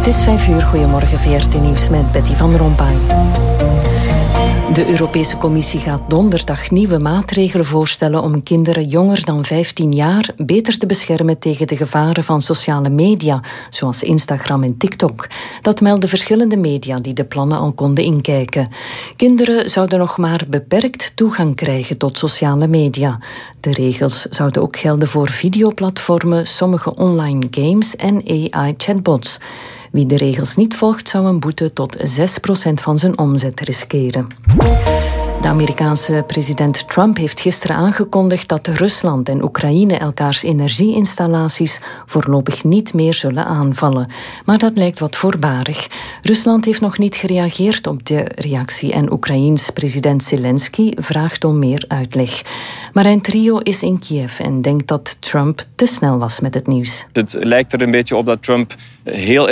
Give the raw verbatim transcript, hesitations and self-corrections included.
is vijf uur. Goedemorgen, V R T Nieuws met Betty van Rompuy. De Europese Commissie gaat donderdag nieuwe maatregelen voorstellen om kinderen jonger dan vijftien jaar beter te beschermen tegen de gevaren van sociale media, zoals Instagram en TikTok. Dat melden verschillende media die de plannen al konden inkijken. Kinderen zouden nog maar beperkt toegang krijgen tot sociale media. De regels zouden ook gelden voor videoplatformen, sommige online games en A I-chatbots. Wie de regels niet volgt, zou een boete tot zes procent van zijn omzet riskeren. De Amerikaanse president Trump heeft gisteren aangekondigd dat Rusland en Oekraïne elkaars energieinstallaties voorlopig niet meer zullen aanvallen. Maar dat lijkt wat voorbarig. Rusland heeft nog niet gereageerd op de reactie en Oekraïens president Zelensky vraagt om meer uitleg. Marijn Trio is in Kiev en denkt dat Trump te snel was met het nieuws. Het lijkt er een beetje op dat Trump heel